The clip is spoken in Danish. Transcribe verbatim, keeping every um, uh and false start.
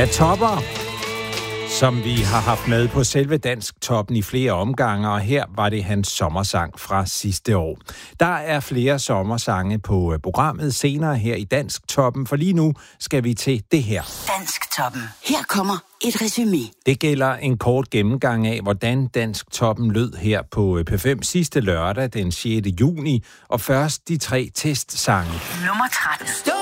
af topper, som vi har haft med på selve Dansk Toppen i flere omgange, og her var det hans sommersang fra sidste år. Der er flere sommersange på programmet senere her i Dansk Toppen, for lige nu skal vi til det her. Dansk Toppen. Her kommer et resumé. Det gælder en kort gennemgang af, hvordan Dansk Toppen lød her på P fem sidste lørdag den sjette juni, og først de tre testsange. Nummer tretten.